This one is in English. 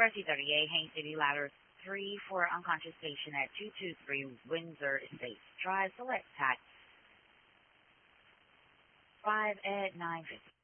RC38, Haines City, ladder 3 for unconscious patient at 223 Windsor Estates Drive. Select tax 5 at 9:50.